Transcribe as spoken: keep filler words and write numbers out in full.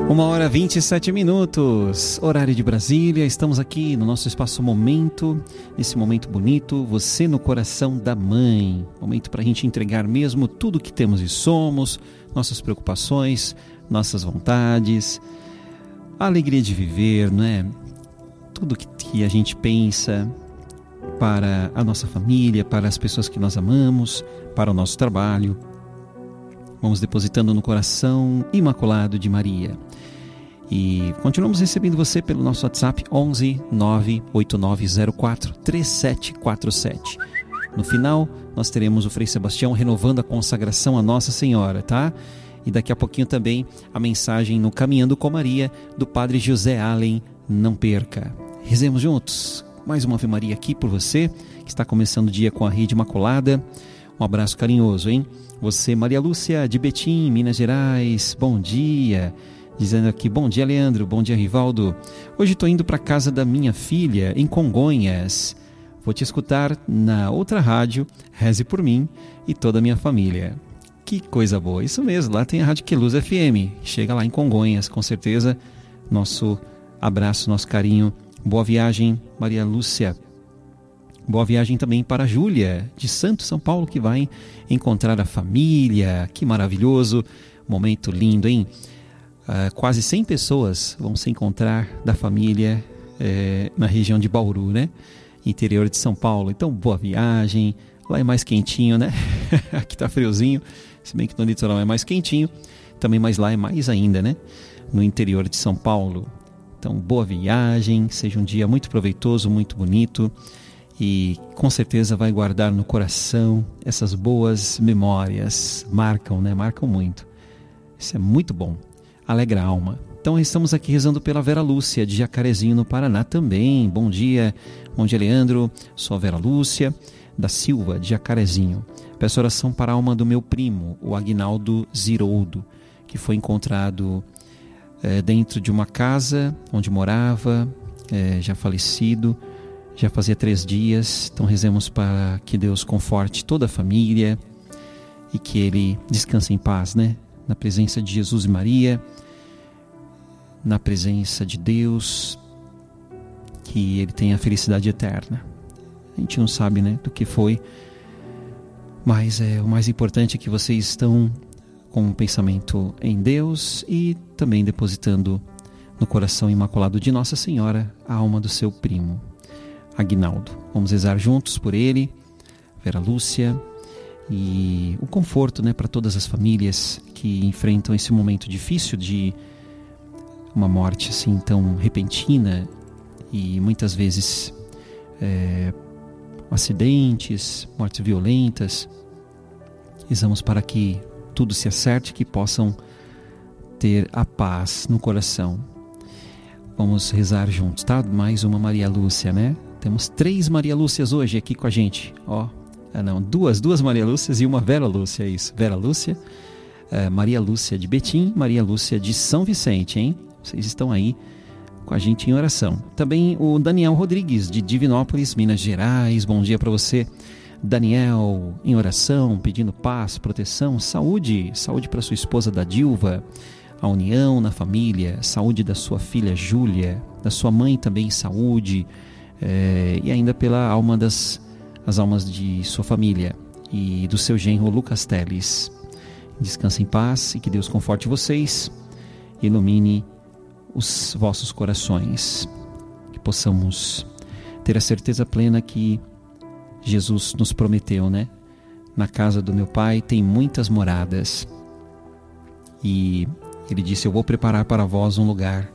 Uma hora e vinte e sete minutos, horário de Brasília. Estamos aqui no nosso espaço Momento, nesse momento bonito, você no coração da mãe. Momento para a gente entregar mesmo tudo que temos e somos, nossas preocupações, nossas vontades, a alegria de viver, não é? Tudo que, que a gente pensa para a nossa família, para as pessoas que nós amamos, para o nosso trabalho. Vamos depositando no coração imaculado de Maria. E continuamos recebendo você pelo nosso WhatsApp onze nove oito nove zero quatro três sete quatro sete. No final, nós teremos o Frei Sebastião renovando a consagração à Nossa Senhora, tá? E daqui a pouquinho também a mensagem no Caminhando com Maria, do Padre José Allen. Não perca. Rezemos juntos. Mais uma Ave Maria aqui por você, que está começando o dia com a Rede Imaculada. Um abraço carinhoso, hein? Você, Maria Lúcia, de Betim, Minas Gerais, bom dia. Dizendo aqui, bom dia, Leandro, bom dia, Rivaldo. Hoje estou indo para a casa da minha filha, em Congonhas. Vou te escutar na outra rádio, reze por mim e toda a minha família. Que coisa boa, isso mesmo, lá tem a Rádio Queluz F M. Chega lá em Congonhas, com certeza. Nosso abraço, nosso carinho. Boa viagem, Maria Lúcia. Boa viagem também para a Júlia, de Santo São Paulo, que vai encontrar a família. Que maravilhoso, momento lindo, hein? Uh, quase cem pessoas vão se encontrar da família eh, na região de Bauru, né? Interior de São Paulo. Então, boa viagem. Lá é mais quentinho, né? Aqui tá friozinho, se bem que no litoral é mais quentinho. Também, mas lá é mais ainda, né? No interior de São Paulo. Então, boa viagem. Seja um dia muito proveitoso, muito bonito. E com certeza vai guardar no coração essas boas memórias. Marcam, né? Marcam muito. Isso é muito bom. Alegra a alma. Então estamos aqui rezando pela Vera Lúcia, de Jacarezinho, no Paraná também. Bom dia, bom dia, Leandro. Sou a Vera Lúcia da Silva, de Jacarezinho. Peço oração para a alma do meu primo, o Aguinaldo Ziroldo, que foi encontrado é, dentro de uma casa onde morava, é, já falecido, já fazia três dias. Então rezemos para que Deus conforte toda a família e que ele descanse em paz, né? Na presença de Jesus e Maria, na presença de Deus, que ele tenha a felicidade eterna. A gente não sabe, né, do que foi, mas é, o mais importante é que vocês estão com um pensamento em Deus e também depositando no coração imaculado de Nossa Senhora a alma do seu primo, Aguinaldo. Vamos rezar juntos por ele, Vera Lúcia, e o conforto, né, para todas as famílias que enfrentam esse momento difícil de uma morte assim tão repentina e muitas vezes é, acidentes, mortes violentas. Rezamos para que tudo se acerte, que possam ter a paz no coração. Vamos rezar juntos, tá? Mais uma Maria Lúcia, né? Temos três Maria Lúcias hoje aqui com a gente, ó. Ah, não, duas, duas Maria Lúcias e uma Vera Lúcia, é isso. Vera Lúcia, uh, Maria Lúcia de Betim, Maria Lúcia de São Vicente, hein? Vocês estão aí com a gente em oração. Também o Daniel Rodrigues, de Divinópolis, Minas Gerais. Bom dia para você, Daniel, em oração, pedindo paz, proteção, saúde, saúde para sua esposa da Dilva, a união na família, saúde da sua filha Júlia, da sua mãe também, saúde, é, e ainda pela alma das as almas de sua família e do seu genro Lucas Teles. Descanse em paz e que Deus conforte vocês e ilumine os vossos corações, que possamos ter a certeza plena que Jesus nos prometeu, né? Na casa do meu Pai tem muitas moradas, e ele disse: eu vou preparar para vós um lugar.